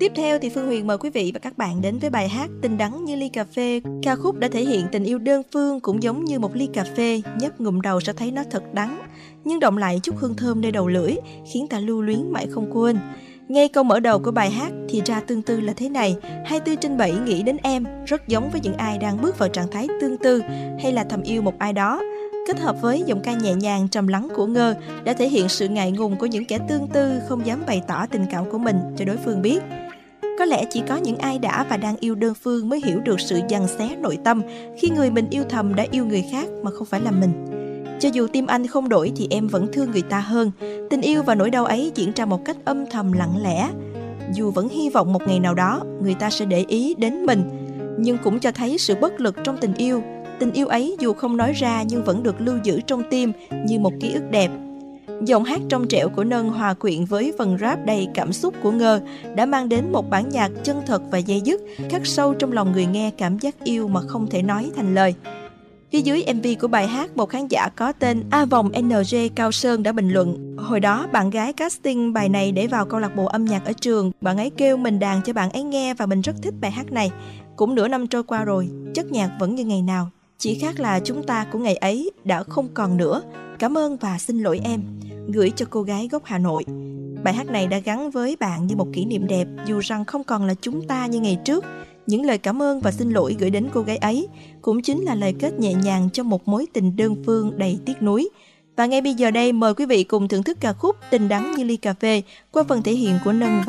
Tiếp theo thì Phương Huyền mời quý vị và các bạn đến với bài hát Tình Đắng Như Ly Cà Phê. Ca khúc đã thể hiện tình yêu đơn phương cũng giống như một ly cà phê, nhấp ngụm đầu sẽ thấy nó thật đắng, nhưng đọng lại chút hương thơm nơi đầu lưỡi, khiến ta lưu luyến mãi không quên. Ngay câu mở đầu của bài hát thì ra tương tư là thế này: 24/7 nghĩ đến em, rất giống với những ai đang bước vào trạng thái tương tư hay là thầm yêu một ai đó. Kết hợp với giọng ca nhẹ nhàng trầm lắng của Ngơ đã thể hiện sự ngại ngùng của những kẻ tương tư không dám bày tỏ tình cảm của mình cho đối phương biết. Có lẽ chỉ có những ai đã và đang yêu đơn phương mới hiểu được sự giằng xé nội tâm khi người mình yêu thầm đã yêu người khác mà không phải là mình. Cho dù tim anh không đổi thì em vẫn thương người ta hơn. Tình yêu và nỗi đau ấy diễn ra một cách âm thầm lặng lẽ. Dù vẫn hy vọng một ngày nào đó người ta sẽ để ý đến mình, nhưng cũng cho thấy sự bất lực trong tình yêu. Tình yêu ấy dù không nói ra nhưng vẫn được lưu giữ trong tim như một ký ức đẹp. Giọng hát trong trẻo của Nâng hòa quyện với phần rap đầy cảm xúc của Ngơ đã mang đến một bản nhạc chân thật và dây dứt, khắc sâu trong lòng người nghe cảm giác yêu mà không thể nói thành lời. Phía dưới MV của bài hát, một khán giả có tên A Vòng NG Cao Sơn đã bình luận: hồi đó bạn gái casting bài này để vào câu lạc bộ âm nhạc ở trường, bạn ấy kêu mình đàn cho bạn ấy nghe và mình rất thích bài hát này. Cũng nửa năm trôi qua rồi, chất nhạc vẫn như ngày nào, chỉ khác là chúng ta của ngày ấy đã không còn nữa. Cảm ơn và xin lỗi em, gửi cho cô gái gốc Hà Nội. Bài hát này đã gắn với bạn như một kỷ niệm đẹp, dù rằng không còn là chúng ta như ngày trước. Những lời cảm ơn và xin lỗi gửi đến cô gái ấy cũng chính là lời kết nhẹ nhàng cho một mối tình đơn phương đầy tiếc nuối. Và ngay bây giờ đây, mời quý vị cùng thưởng thức ca khúc Tình Đắng Như Ly Cà Phê qua phần thể hiện của Nâng.